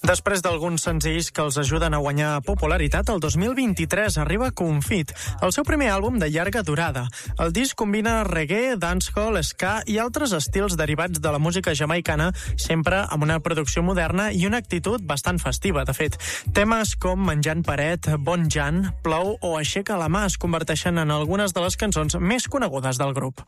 Després d'alguns senzills que els ajuden a guanyar popularitat, el 2023 arriba Confit, el seu primer àlbum de llarga durada. El disc combina reggae, dancehall, ska i altres estils derivats de la música jamaicana, sempre amb una producció moderna i una actitud bastant festiva, de fet. Temes com Menjant paret, Bon Jan, Plou o Aixeca la mà es converteixen en algunes de les cançons més conegudes del grup.